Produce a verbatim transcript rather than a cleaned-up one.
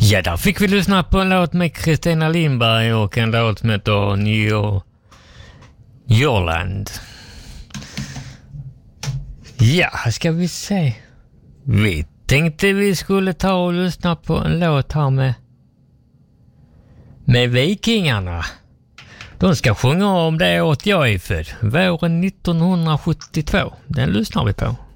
Ja, där fick vi lyssna på en låt med Kristina Lindberg och en låt som heter New Yorland. Ja, ska vi se. Vi tänkte vi skulle ta och lyssna på en låt här med med Vikingarna. De ska sjunga om det åt jag är född, våren nittonhundrasjuttiotvå. Den lyssnar vi på.